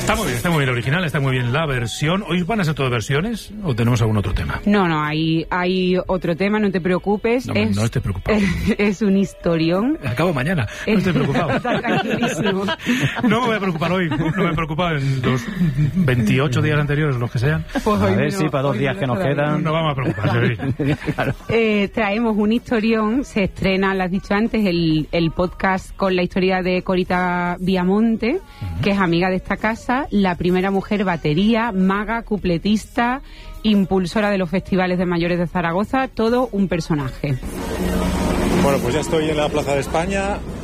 Está muy bien original, está muy bien la versión. ¿Hoy van a ser todas versiones o tenemos algún otro tema? No, hay otro tema, no te preocupes. No estés preocupado. Es un historión. Acabo mañana, no estoy preocupado. Está tranquilísimo. No me voy a preocupar hoy, no me he preocupado en los 28 días anteriores, los que sean. Pues a ver si para 2 días que nos quedan. No vamos a preocuparse. Claro. Traemos un historión, se estrena, lo has dicho antes, el podcast con la historia de Corita Viamonte, que es amiga de esta casa, la primera mujer batería, maga, cupletista, impulsora de los festivales de mayores de Zaragoza, todo un personaje. Bueno, pues ya estoy en la Plaza de España,